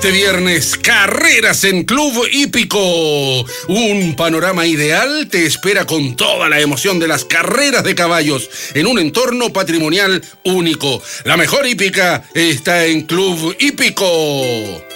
Este viernes, carreras en Club Hípico. Un panorama ideal te espera con toda la emoción de las carreras de caballos en un entorno patrimonial único. La mejor hípica está en Club Hípico.